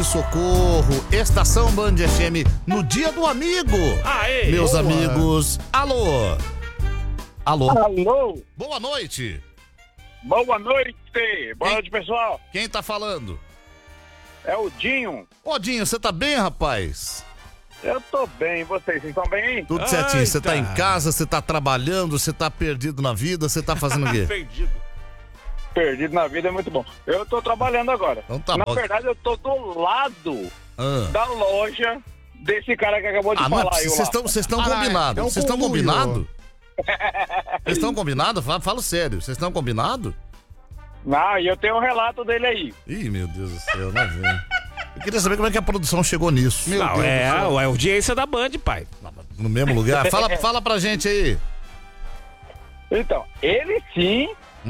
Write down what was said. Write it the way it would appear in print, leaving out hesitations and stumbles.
de socorro, Estação Band FM, no Dia do Amigo. Aê, meus boa. amigos, alô? Alô? Alô? Boa noite. Boa noite. Boa noite, pessoal. Quem tá falando? É o Dinho. Ô, Dinho, você tá bem, rapaz? Eu tô bem, vocês estão bem aí? Tudo certinho, você tá em casa, você tá trabalhando, você tá perdido na vida, você tá fazendo o quê? Perdido na vida é muito bom. Eu tô trabalhando agora. Então tá na bom. verdade, eu tô do lado da loja desse cara que acabou de falar aí. Vocês estão combinados, vocês estão combinados? Vocês estão combinados? Fala sério, vocês estão combinados? Não, e eu tenho um relato dele aí. Ih, meu Deus do céu, não vem. Eu queria saber como é que a produção chegou nisso. Meu Deus do céu. É a audiência da Band, pai. No mesmo lugar? Fala pra gente aí. Então, ele sim